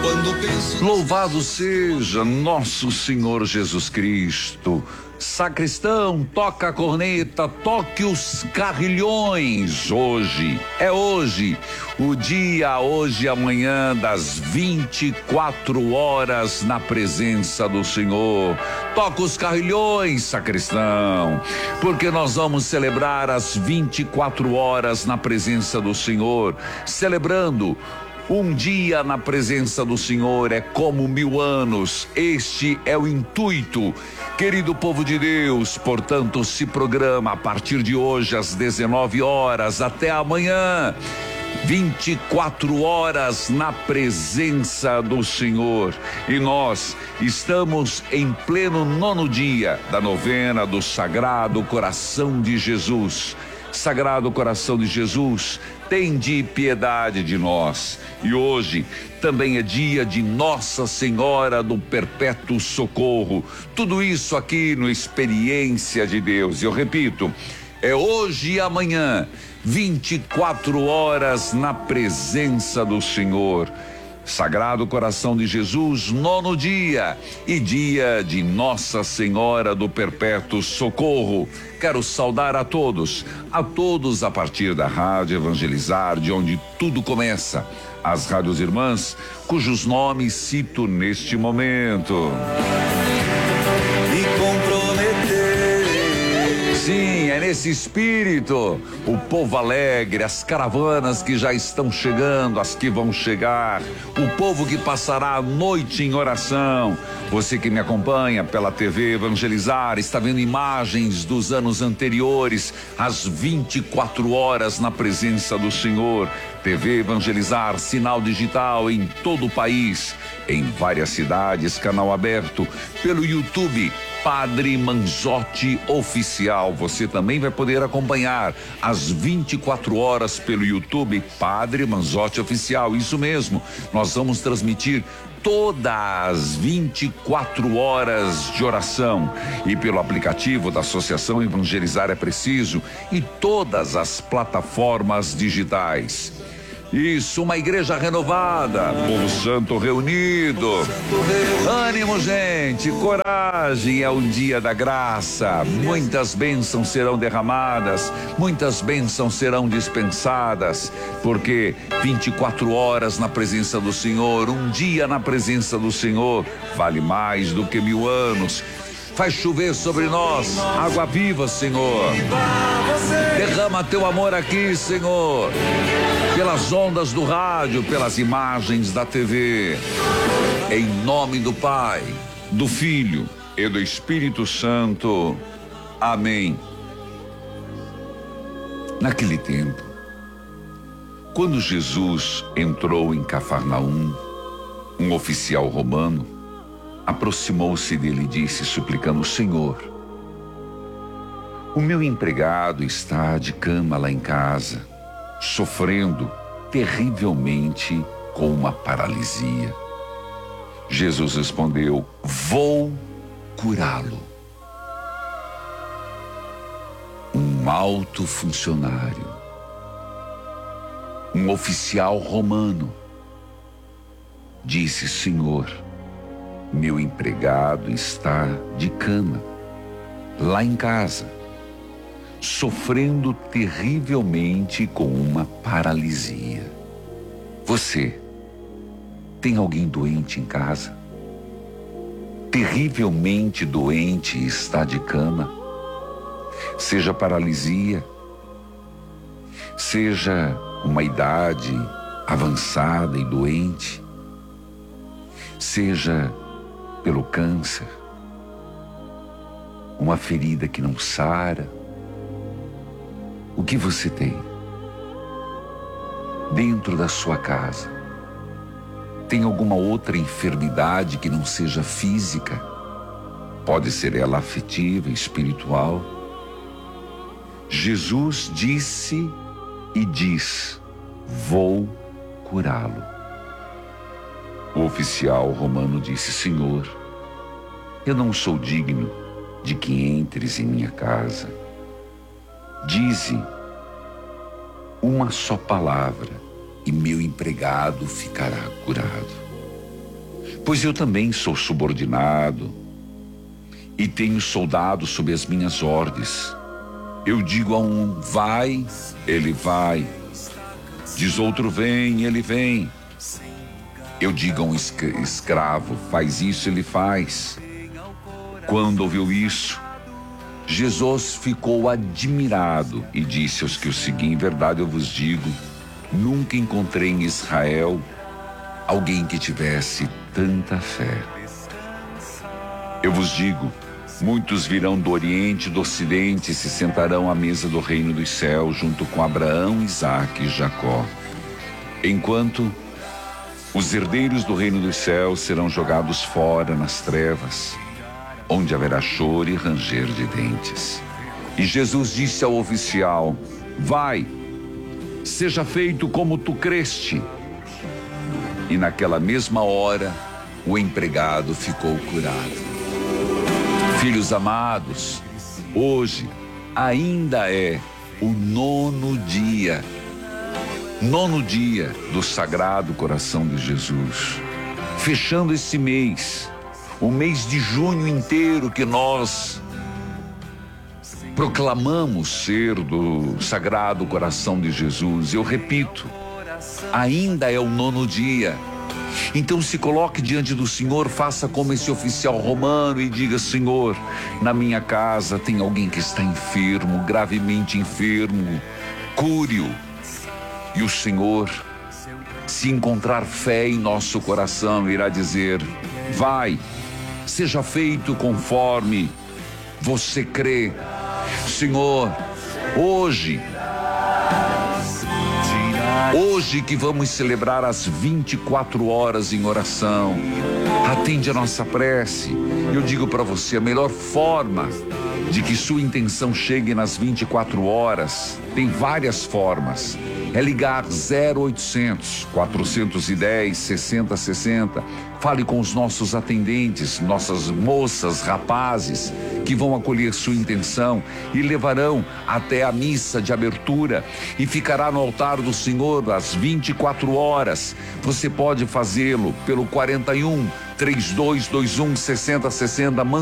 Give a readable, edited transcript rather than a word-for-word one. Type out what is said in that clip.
Louvado seja nosso Senhor Jesus Cristo. Sacristão, toca a corneta, toque os carrilhões. Hoje, o dia, hoje e amanhã, das 24 horas na presença do Senhor. Toca os carrilhões, sacristão, porque nós vamos celebrar as 24 horas na presença do Senhor, celebrando. Um dia na presença do Senhor é como 1000 anos. Este é o intuito, querido povo de Deus. Portanto, se programa a partir de hoje às 19 horas até amanhã. 24 horas na presença do Senhor. E nós estamos em pleno 9º dia da novena do Sagrado Coração de Jesus. Sagrado Coração de Jesus, tende piedade de nós. E hoje também é dia de Nossa Senhora do Perpétuo Socorro. Tudo isso aqui no Experiência de Deus. Eu repito, é hoje e amanhã, 24 horas na presença do Senhor. Sagrado Coração de Jesus, 9º dia e dia de Nossa Senhora do Perpétuo Socorro. Quero saudar a todos a partir da Rádio Evangelizar, de onde tudo começa, as rádios irmãs, cujos nomes cito neste momento. Sim, é nesse espírito, o povo alegre, as caravanas que já estão chegando, as que vão chegar, o povo que passará a noite em oração. Você que me acompanha pela TV Evangelizar, está vendo imagens dos anos anteriores, às 24 horas na presença do Senhor. TV Evangelizar, sinal digital em todo o país, em várias cidades, canal aberto, pelo YouTube, Padre Manzotti Oficial. Você também vai poder acompanhar às 24 horas pelo YouTube, Padre Manzotti Oficial. Isso mesmo, nós vamos transmitir todas as 24 horas de oração, e pelo aplicativo da Associação Evangelizar é Preciso e todas as plataformas digitais. Isso, uma igreja renovada, povo santo reunido. Ânimo, gente, coragem, é o dia da graça. Muitas bênçãos serão derramadas, muitas bênçãos serão dispensadas, porque 24 horas na presença do Senhor, um dia na presença do Senhor, vale mais do que 1000 anos. Faz chover sobre nós água viva, Senhor. Derrama teu amor aqui, Senhor, pelas ondas do rádio, pelas imagens da TV. Em nome do Pai, do Filho e do Espírito Santo. Amém. Naquele tempo, quando Jesus entrou em Cafarnaum, um oficial romano aproximou-se dele e disse, suplicando: Senhor, o meu empregado está de cama lá em casa, sofrendo terrivelmente com uma paralisia. Jesus respondeu: vou curá-lo. Um alto funcionário, um oficial romano, disse: Senhor, meu empregado está de cama, lá em casa, sofrendo terrivelmente com uma paralisia. Você tem alguém doente em casa? Terrivelmente doente e está de cama? Seja paralisia, seja uma idade avançada e doente, seja pelo câncer, uma ferida que não sara. O que você tem dentro da sua casa? Tem alguma outra enfermidade que não seja física? Pode ser ela afetiva, espiritual. Jesus disse e diz: vou curá-lo. O oficial romano disse: Senhor, eu não sou digno de que entres em minha casa. Dize uma só palavra e meu empregado ficará curado. Pois eu também sou subordinado e tenho soldados sob as minhas ordens. Eu digo a um, vai, ele vai. Diz outro, vem, ele vem. Eu digo a um escravo, faz isso, ele faz. Quando ouviu isso, Jesus ficou admirado e disse aos que o seguiam, em verdade eu vos digo, nunca encontrei em Israel alguém que tivesse tanta fé. Eu vos digo, muitos virão do Oriente e do Ocidente e se sentarão à mesa do reino dos céus junto com Abraão, Isaque e Jacó. Enquanto os herdeiros do reino dos céus serão jogados fora nas trevas, onde haverá choro e ranger de dentes. E Jesus disse ao oficial, vai, seja feito como tu creste. E naquela mesma hora, o empregado ficou curado. Filhos amados, hoje ainda é o nono dia do Sagrado Coração de Jesus. Fechando esse mês, o mês de junho inteiro que nós proclamamos ser do Sagrado Coração de Jesus. Eu repito, ainda é o nono dia. Então se coloque diante do Senhor, faça como esse oficial romano e diga, Senhor, na minha casa tem alguém que está enfermo, gravemente enfermo, cure-o. E o Senhor, se encontrar fé em nosso coração, irá dizer, vai, seja feito conforme você crê. Senhor, hoje que vamos celebrar as 24 horas em oração, atende a nossa prece. Eu digo para você, a melhor forma de que sua intenção chegue nas 24 horas, tem várias formas. É ligar 0800 410 6060. Fale com os nossos atendentes, nossas moças, rapazes, que vão acolher sua intenção e levarão até a missa de abertura e ficará no altar do Senhor às 24 horas. Você pode fazê-lo pelo 41 3221 6060.